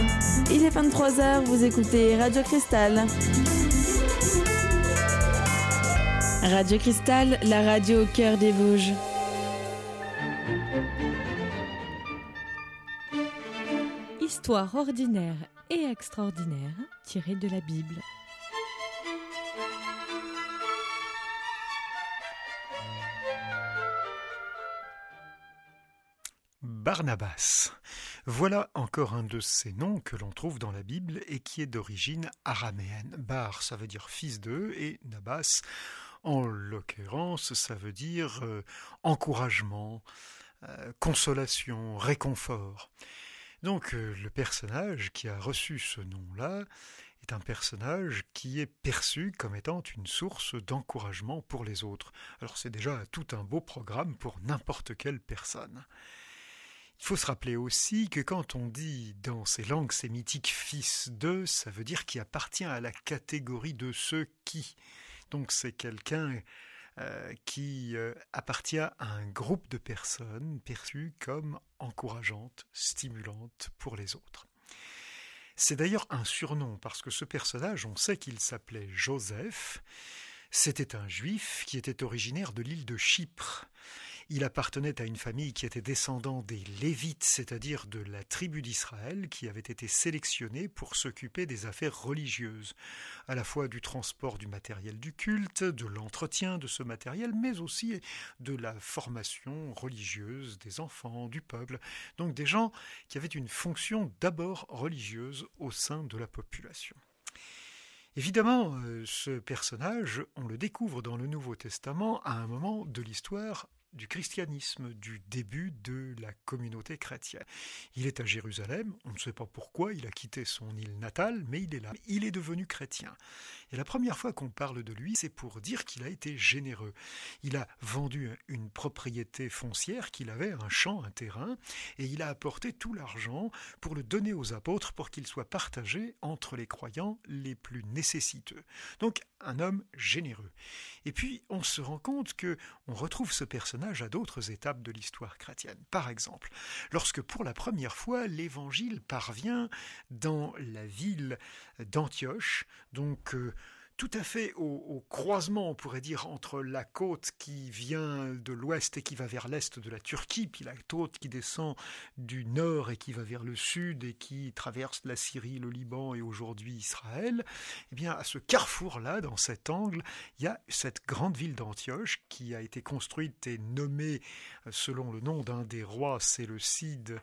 Il est 23h, vous écoutez Radio Cristal. Radio Cristal, la radio au cœur des Vosges. Histoire ordinaire et extraordinaire tirée de la Bible. Barnabas. Voilà encore un de ces noms que l'on trouve dans la Bible et qui est d'origine araméenne. Bar, ça veut dire fils d'eux, et Nabas, en l'occurrence, ça veut dire encouragement, consolation, réconfort. Donc le personnage qui a reçu ce nom-là est un personnage qui est perçu comme étant une source d'encouragement pour les autres. Alors c'est déjà tout un beau programme pour n'importe quelle personne. Il faut se rappeler aussi que quand on dit dans ces langues sémitiques « fils de », ça veut dire qu'il appartient à la catégorie de ceux qui. Donc c'est quelqu'un qui appartient à un groupe de personnes perçues comme encourageantes, stimulantes pour les autres. C'est d'ailleurs un surnom parce que ce personnage, on sait qu'il s'appelait Joseph. C'était un juif qui était originaire de l'île de Chypre. Il appartenait à une famille qui était descendant des Lévites, c'est-à-dire de la tribu d'Israël, qui avait été sélectionnée pour s'occuper des affaires religieuses, à la fois du transport du matériel du culte, de l'entretien de ce matériel, mais aussi de la formation religieuse des enfants, du peuple, donc des gens qui avaient une fonction d'abord religieuse au sein de la population. Évidemment, ce personnage, on le découvre dans le Nouveau Testament à un moment de l'histoire du christianisme, du début de la communauté chrétienne. Il est à Jérusalem, on ne sait pas pourquoi, il a quitté son île natale, mais il est là. Il est devenu chrétien. Et la première fois qu'on parle de lui, c'est pour dire qu'il a été généreux. Il a vendu une propriété foncière qu'il avait, un champ, un terrain, et il a apporté tout l'argent pour le donner aux apôtres pour qu'il soit partagé entre les croyants les plus nécessiteux. Donc, un homme généreux. Et puis, on se rend compte qu'on retrouve ce personnage à d'autres étapes de l'histoire chrétienne. Par exemple, lorsque pour la première fois l'évangile parvient dans la ville d'Antioche, donc tout à fait au croisement, on pourrait dire, entre la côte qui vient de l'ouest et qui va vers l'est de la Turquie, puis la côte qui descend du nord et qui va vers le sud et qui traverse la Syrie, le Liban et aujourd'hui Israël, eh bien à ce carrefour-là, dans cet angle, il y a cette grande ville d'Antioche qui a été construite et nommée selon le nom d'un des rois séleucides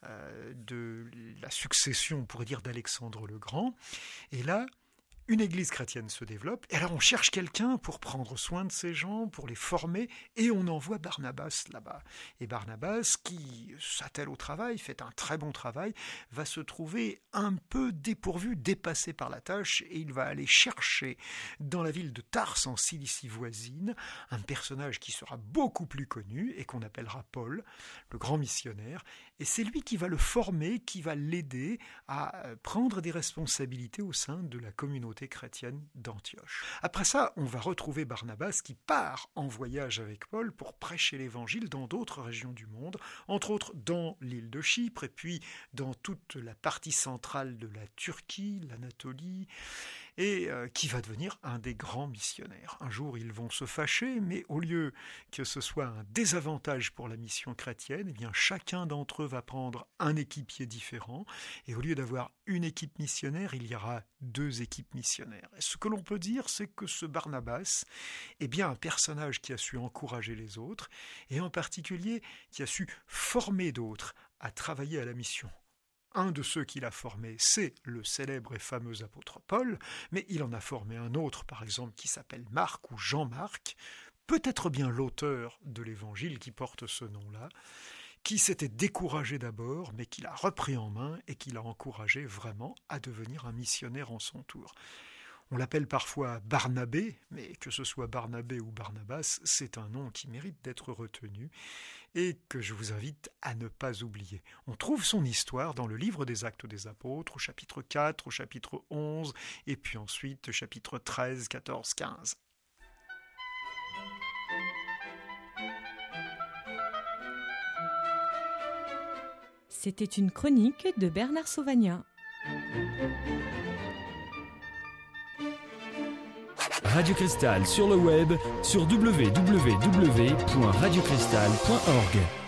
de la succession, on pourrait dire, d'Alexandre le Grand. Et là, une église chrétienne se développe, et alors on cherche quelqu'un pour prendre soin de ces gens, pour les former, et on envoie Barnabas là-bas. Et Barnabas, qui s'attelle au travail, fait un très bon travail, va se trouver un peu dépourvu, dépassé par la tâche, et il va aller chercher dans la ville de Tars, en Cilicie voisine, un personnage qui sera beaucoup plus connu, et qu'on appellera Paul, le grand missionnaire, et c'est lui qui va le former, qui va l'aider à prendre des responsabilités au sein de la communauté chrétienne d'Antioche. Après ça, on va retrouver Barnabas qui part en voyage avec Paul pour prêcher l'évangile dans d'autres régions du monde, entre autres dans l'île de Chypre et puis dans toute la partie centrale de la Turquie, l'Anatolie, et qui va devenir un des grands missionnaires. Un jour, ils vont se fâcher, mais au lieu que ce soit un désavantage pour la mission chrétienne, eh bien chacun d'entre eux va prendre un équipier différent, et au lieu d'avoir une équipe missionnaire, il y aura deux équipes missionnaires. Et ce que l'on peut dire, c'est que ce Barnabas est bien un personnage qui a su encourager les autres, et en particulier qui a su former d'autres à travailler à la mission. Un de ceux qu'il a formé, c'est le célèbre et fameux apôtre Paul, mais il en a formé un autre, par exemple, qui s'appelle Marc ou Jean-Marc, peut-être bien l'auteur de l'évangile qui porte ce nom-là, qui s'était découragé d'abord, mais qui l'a repris en main et qui l'a encouragé vraiment à devenir un missionnaire en son tour. On l'appelle parfois Barnabé, mais que ce soit Barnabé ou Barnabas, c'est un nom qui mérite d'être retenu et que je vous invite à ne pas oublier. On trouve son histoire dans le livre des Actes des Apôtres, au chapitre 4, au chapitre 11, et puis ensuite chapitre 13, 14, 15. C'était une chronique de Bernard Sauvagnat. Radio Cristal sur le web sur www.radiocristal.org.